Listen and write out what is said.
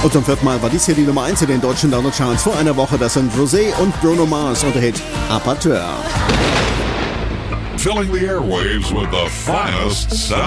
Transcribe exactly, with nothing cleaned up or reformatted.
Und zum vierten Mal war dies hier die Nummer eins in den deutschen Download-Charts. Vor einer Woche, das sind Rosé und Bruno Mars und der Hit Apateur. Filling the airwaves with the finest sound.